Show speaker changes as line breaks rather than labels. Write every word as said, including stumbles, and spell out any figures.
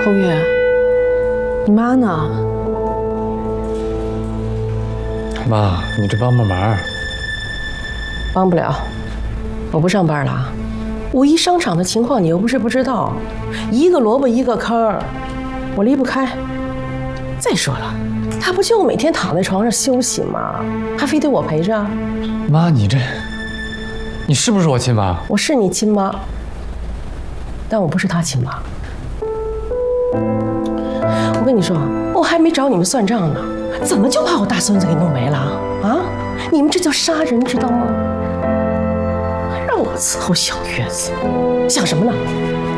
红月，你妈呢？
妈，你这帮帮忙。
帮不了，我不上班了。五一商场的情况你又不是不知道，一个萝卜一个坑，我离不开。再说了，他不就每天躺在床上休息吗？还非得我陪着？
妈，你这，你是不是我亲妈？
我是你亲妈，但我不是他亲妈。我跟你说，我还没找你们算账呢，怎么就把我大孙子给弄没了啊？你们这叫杀人，知道吗？还让我伺候小月子，想什么呢？